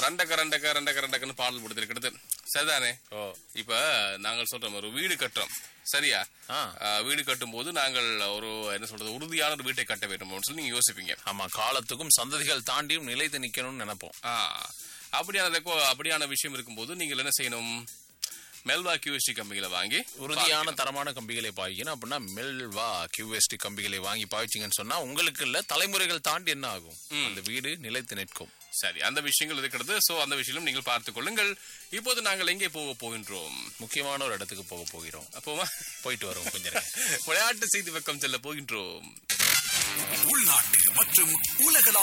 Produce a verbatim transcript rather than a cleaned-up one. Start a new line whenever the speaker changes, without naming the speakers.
ரண்டக்க ரண்டக்க ரண்டக்க ரண்டக்கன்னு பாடல் கொடுத்துருக்கிறது சரிதானே.
ஓ
இப்ப நாங்கள் சொல்றோம் ஒரு வீடு கட்டுறோம் சரியா. வீடு கட்டும் போது நாங்கள் ஒரு என்ன சொல்றது உறுதியான ஒரு வீட்டை கட்ட வேண்டும் சொல்லி நீங்க யோசிப்பீங்க.
ஆமா, காலத்துக்கும் சந்ததிகள் தாண்டியும் நிலைத்து நிக்கணும்னு நினைப்போம்.
அப்படியான அப்படியான விஷயம் இருக்கும்போது நீங்கள் என்ன செய்யணும், மெல்வா கியூஎஸ்டி கம்பிகளை வாங்கி
உறுதியான தரமான கம்பிகளை பாய்க்கணும். அப்படின்னா மெல்வா கியூஎஸ்டி கம்பிகளை வாங்கி பாய்ச்சிங்கன்னு சொன்னா உங்களுக்கு இல்ல தலைமுறைகள் தாண்டி என்ன ஆகும், அந்த வீடு நிலைத்து நிற்கும்.
சரி, அந்த விஷயங்கள் இருக்கிறது. சோ அந்த விஷயம் நீங்கள் பார்த்துக் கொள்ளுங்கள். இப்போது நாங்கள் எங்கே போக போகின்றோம்,
முக்கியமான ஒரு இடத்துக்கு போக போகிறோம்.
அப்போவா
போயிட்டு வரோம் கொஞ்சம்
விளையாட்டு செய்தி பக்கம் செல்ல போகின்றோம்.
உள்நாட்டு மற்றும் உலக